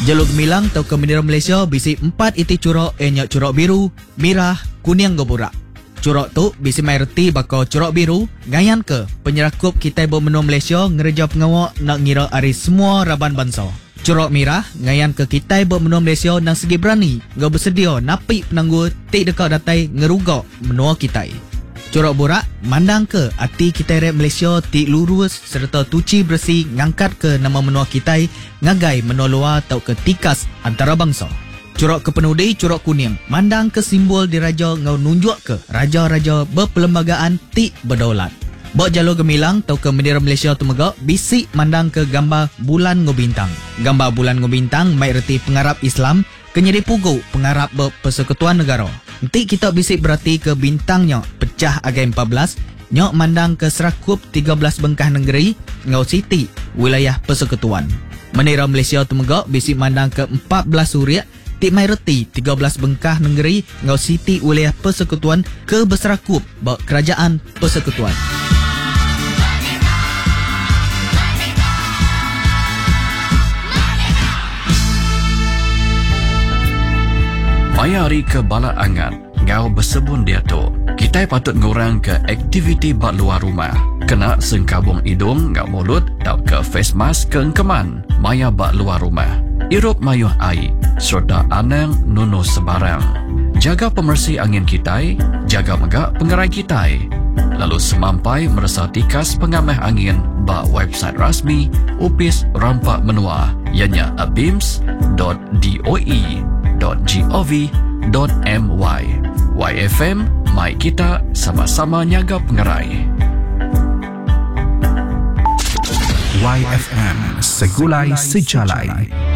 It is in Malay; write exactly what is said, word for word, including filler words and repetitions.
Jalur gemilang atau ke bendera Malaysia bisi empat iti curok enyak curok biru, merah, kuning goburak. Curok tu bisi mai reti bako curok biru ngayan ke penyerakup kita bermenua Malaysia ngereja pengawak nak ngira ari semua raban bangsa. Curok merah ngayan ke kita bermenua Malaysia nang segi berani ngau bersedia napi penanggu tik dekat datai ngerugak menua kita. Curok burak mandang ke ati kita rep Malaysia tik lurus serta tuci bersih ngangkat ke nama menua kita ngagai menua luar atau ke tikas antara bangsa. Curok kepenudi curok kuning mandang ke simbol diraja ngau nunjuk ke raja-raja berperlembagaan tik berdaulat. Bok jalur gemilang atau ke bendera Malaysia tu megak bisik mandang ke gambar bulan ngau bintang. Gambar bulan ngau bintang mai reti pengarap Islam kenyeri pugu pengarap berpersekutuan negara. Nanti kita bisik berarti ke bintangnya pecah agai empat belas nyok mandang ke serakup tiga belas bengkah negeri ngau siti wilayah persekutuan. Bendera Malaysia tu megak bisik mandang ke empat belas suria tik mai reti tiga belas bengkah negeri ngau siti wilayah persekutuan ke berserakup bak kerajaan persekutuan. Mayari ke bala angan, ngau bersebun dia tu. Kita patut ngurang ke aktiviti bak luar rumah. Kena sengkabung hidung ngau mulut tau ke face mask ke engkeman. Maya bak luar rumah. Irup mayuh air, serta anang nuno sebarang. Jaga pemersih angin kita, jaga megak pengerai kita. Lalu semampai merasa tikas pengamah angin bak website rasmi Upis Rampak Menua, ianya abims dot doe dot gov dot my. Y F M, mai kita sama-sama nyaga pengerai. Y F M, segulai sejalai.